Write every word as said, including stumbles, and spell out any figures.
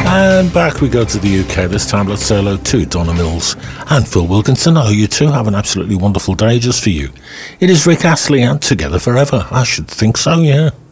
And back we go to the U K. This time let's say hello to Donna Mills and Phil Wilkinson. I hope you two have an absolutely wonderful day just for you. It is Rick Astley and Together Forever. I should think so, yeah.